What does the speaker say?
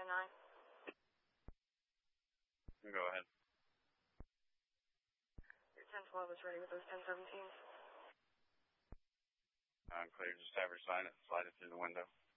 Go ahead. Your 1012 is ready with those 1017s. Clear, just have her sign it, slide it through the window.